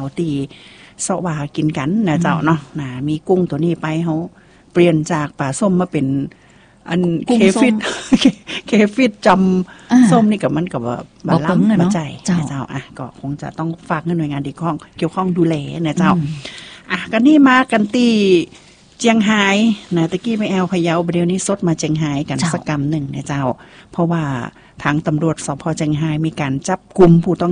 วตีเสาะว่ากินกันนะเจ้าเนาะนะมีกุ้งตัวนี้ไปเขาเปลี่ยนจากปลาส้มมาเป็นอันเคฟิตจำส้มนี่กับมันกับแบบบาล้ำมาใจเจ้าอ่ะก็คงจะต้องฝากหน่วยงานที่เกี่ยวข้องดูแลนะเจ้าอ่ะกันนี่มากันตีเจียงไฮ้นะตะกี้ไปแอลพะเยาเดี๋ยวนี้สดมาเจียงไฮ้กันสักกรรมหนึ่งนะเจ้าเพราะว่าทางตำรวจสพเจียงไฮ้มีการจับกุมผู้ต้อง